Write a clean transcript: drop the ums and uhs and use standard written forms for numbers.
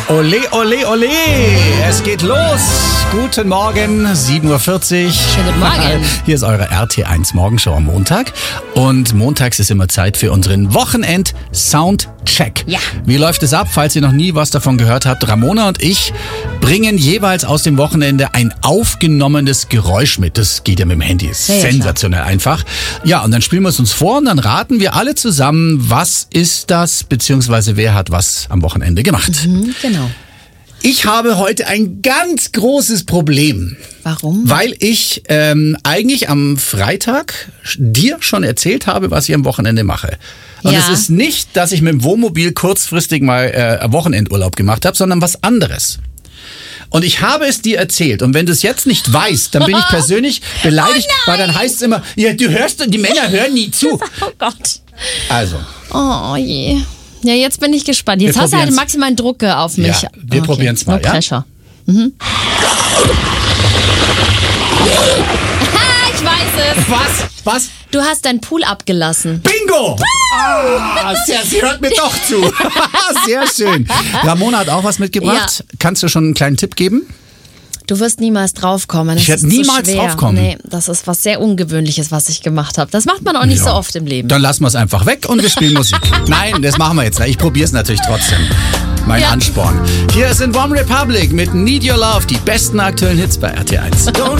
Ole, ole, ole. Es geht los. Guten Morgen, 7.40 Uhr. Schönen Morgen. Hier ist eure RT1 Morgenshow am Montag. Und montags ist immer Zeit für unseren Wochenend-Soundcheck. Ja. Wie läuft es ab? Falls ihr noch nie was davon gehört habt, Ramona und ich bringen jeweils aus dem Wochenende ein aufgenommenes Geräusch mit. Das geht ja mit dem Handy. Ist Ja, sensationell einfach. Ja, und dann spielen wir es uns vor und dann raten wir alle zusammen, was ist das, beziehungsweise wer hat was am Wochenende gemacht. Genau. Ich habe heute ein ganz großes Problem. Warum? Weil ich eigentlich am Freitag dir schon erzählt habe, was ich am Wochenende mache. Und Ja. es ist nicht, dass ich mit dem Wohnmobil kurzfristig mal Wochenendurlaub gemacht habe, sondern was anderes. Und ich habe es dir erzählt. Und wenn du es jetzt nicht weißt, dann bin ich persönlich beleidigt, weil dann heißt es immer, ja, du hörst, die Männer hören nie zu. Oh Gott. Also, Oh je. Ja, jetzt bin ich gespannt. Jetzt Wir hast du halt probieren's. maximalen Druck auf mich. Ja, wir probieren's mal, no ja? pressure. Ich weiß es. was? Du hast deinen Pool abgelassen. Bingo! Sie hört mir doch zu. Sehr schön. Ramona hat auch was mitgebracht. Kannst du schon einen kleinen Tipp geben? Du wirst niemals draufkommen. Ich Das werde ist zu niemals schwer. draufkommen. Nee, das ist was sehr Ungewöhnliches, was ich gemacht habe. Das macht man auch nicht so oft im Leben. Dann lassen wir es einfach weg und wir spielen Musik. Nein, das machen wir jetzt. Ich probiere es natürlich trotzdem. Mein Ja. Ansporn. Hier sind One Republic mit Need Your Love, die besten aktuellen Hits bei RT1.